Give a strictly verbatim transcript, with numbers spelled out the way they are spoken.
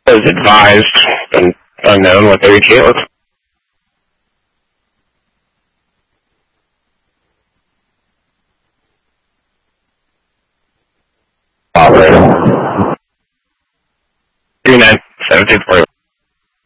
was advised and unknown what the E T A looks like. Operator. three nine seven two four.